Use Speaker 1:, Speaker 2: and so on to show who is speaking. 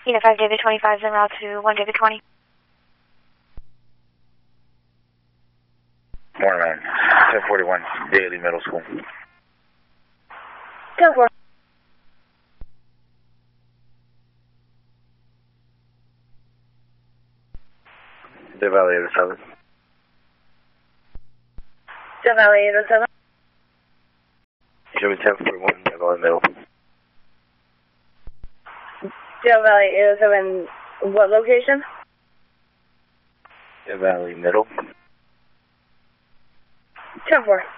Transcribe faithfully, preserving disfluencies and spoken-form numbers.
Speaker 1: Unit five David twenty-five is en route to one David twenty.
Speaker 2: Morning, man. ten forty-one, Daily Middle School.
Speaker 1: ten four.
Speaker 2: Death Valley eight oh seven.
Speaker 1: Death Valley eight oh seven.
Speaker 2: Show me ten forty-one, Death Valley Middle.
Speaker 1: Death Valley eight oh seven, what location?
Speaker 2: Death Valley Middle.
Speaker 1: ten four.